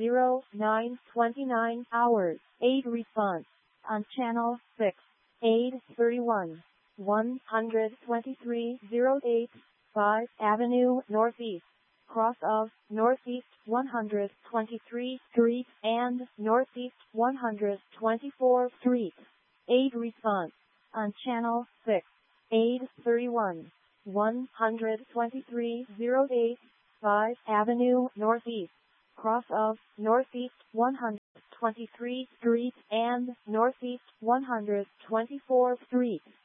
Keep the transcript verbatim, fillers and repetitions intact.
zero nine twenty-nine hours. eight response on channel six. eight thirty-one. one twenty-three oh eight. five Avenue Northeast. Cross of Northeast one hundred twenty-three Street and Northeast one hundred twenty-four Street. eight response on channel six. eight thirty-one. one twenty-three oh eight. five Avenue Northeast. Cross of Northeast one hundred twenty-three Street and Northeast one hundred twenty-four Street.